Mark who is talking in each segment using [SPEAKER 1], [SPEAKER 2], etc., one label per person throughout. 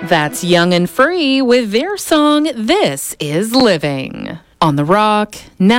[SPEAKER 1] That's Young and Free with their song, This Is Living. On The Rock,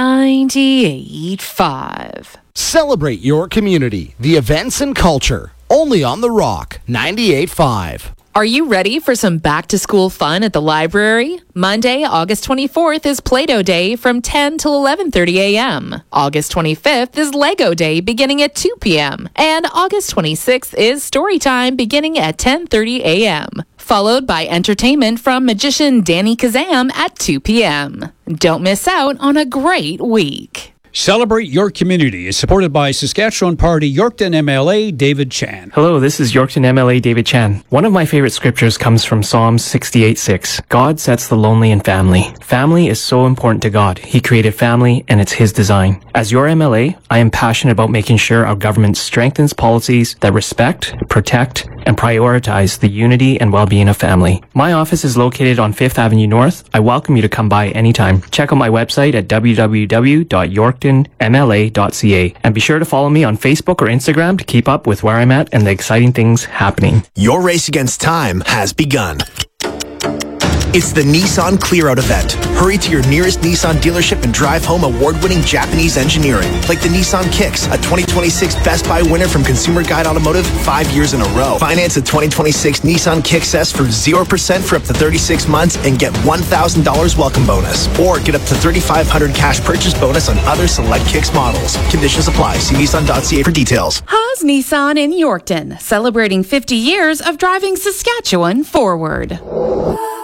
[SPEAKER 1] 98.5.
[SPEAKER 2] Celebrate your community, the events and culture. Only on The Rock, 98.5.
[SPEAKER 1] Are you ready for some back-to-school fun at the library? Monday, August 24th is Play-Doh Day from 10 till 11:30 a.m. August 25th is Lego Day beginning at 2 p.m. And August 26th is Story Time beginning at 10:30 a.m. Followed by entertainment from magician Danny Kazam at 2 p.m. Don't miss out on a great week.
[SPEAKER 3] Celebrate Your Community is supported by Saskatchewan Party Yorkton MLA David Chan.
[SPEAKER 4] Hello, this is Yorkton MLA David Chan. One of my favorite scriptures comes from Psalms 68:6. God sets the lonely in family. Family is so important to God. He created family and it's His design. As your MLA, I am passionate about making sure our government strengthens policies that respect, protect, and prioritize the unity and well-being of family. My office is located on 5th Avenue North. I welcome you to come by anytime. Check out my website at www.yorktonmla.ca and be sure to follow me on Facebook or Instagram to keep up with where I'm at and the exciting things happening.
[SPEAKER 5] Your race against time has begun. It's the Nissan Clear Out event. Hurry to your nearest Nissan dealership and drive home award-winning Japanese engineering, like the Nissan Kicks, a 2026 Best Buy winner from Consumer Guide Automotive 5 years in a row. Finance a 2026 Nissan Kicks S for 0% for up to 36 months and get $1,000 welcome bonus. Or get up to $3,500 cash purchase bonus on other select Kicks models. Conditions apply. See Nissan.ca for details.
[SPEAKER 1] Haas Nissan in Yorkton, celebrating 50 years of driving Saskatchewan forward.